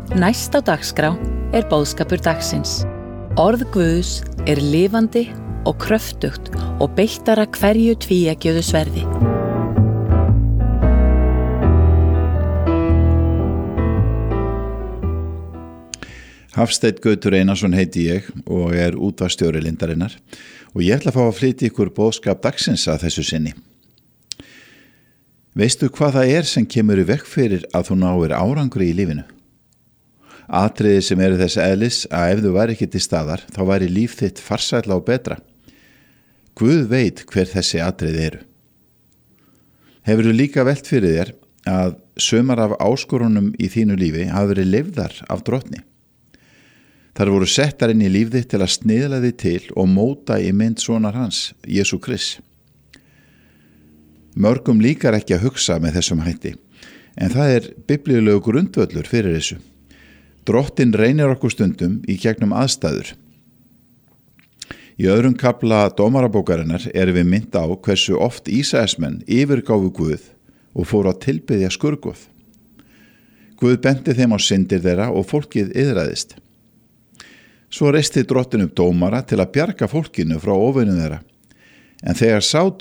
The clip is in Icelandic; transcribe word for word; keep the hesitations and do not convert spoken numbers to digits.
Næst á dagskrá er boðskapur dagsins. Orð Guðs er lifandi og kröftugt og beittara hverju tvíeggjuðu sverði. Hafsteinn Gautur Einarsson heiti ég og er útvarpsstjóri Lindarinnar og ég ætla að fá að flytja ykkur boðskap dagsins að þessu sinni. Veistu hvað það er sem kemur í veg fyrir að þú náir árangri í lífinu? Atriði sem eru þess eðlis að ef þú væri ekki til staðar þá væri líf þitt farsælla og betra. Guð veit hver þessi atriði eru. Hefurðu líka velt fyrir þér að sumar af áskorunum í þínu lífi hafa verið leyfðar af Drottni. Þar voru settar inn í líf þitt til að sniðla þig til og móta í mynd sonar hans, Jesú Krist. Mörgum líkar ekki að hugsa með þessum hætti, en það er biblíulegu grundvöllur fyrir þessu. Drottinn reynir okkur stundum í gegnum aðstæður. Í öðrum kafla dómarabókarinnar erum við minnt á hversu oft Ísraelsmenn yfirgáfu Guð og fóru að tilbiðja skurgoð. Guð benti þeim á syndir þeirra og fólkið iðraðist. Svo reisti Drottinn upp dómara til að bjarga fólkinu frá óvinum þeirra, en þegar sá